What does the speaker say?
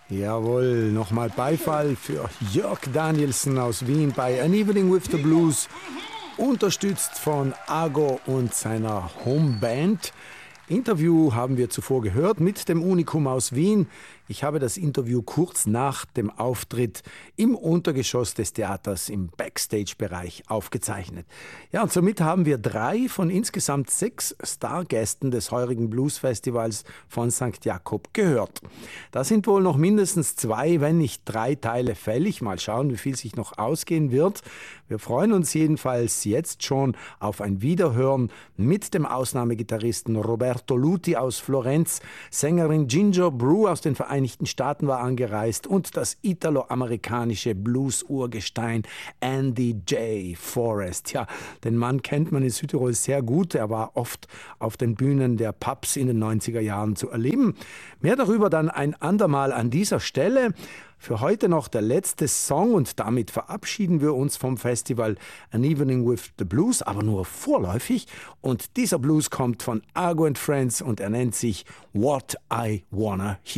Jawohl, nochmal Beifall für Jörg Danielsen aus Wien bei An Evening with the Blues, unterstützt von Ago und seiner Homeband. Interview haben wir zuvor gehört mit dem Unikum aus Wien. Ich habe das Interview kurz nach dem Auftritt im Untergeschoss des Theaters im Backstage-Bereich aufgezeichnet. Ja, und somit haben wir 3 von insgesamt 6 Stargästen des heurigen Bluesfestivals von St. Jakob gehört. Da sind wohl noch mindestens 2, wenn nicht 3 Teile fällig. Mal schauen, wie viel sich noch ausgehen wird. Wir freuen uns jedenfalls jetzt schon auf ein Wiederhören mit dem Ausnahmegitarristen Roberto Luti aus Florenz, Sängerin Ginger Brew aus den Vereinigten Staaten war angereist und das italo-amerikanische Blues-Urgestein Andy J. Forrest. Ja, den Mann kennt man in Südtirol sehr gut. Er war oft auf den Bühnen der Pubs in den 90er Jahren zu erleben. Mehr darüber dann ein andermal an dieser Stelle. Für heute noch der letzte Song und damit verabschieden wir uns vom Festival An Evening with the Blues, aber nur vorläufig. Und dieser Blues kommt von Ago and Friends und er nennt sich What I Wanna Hear.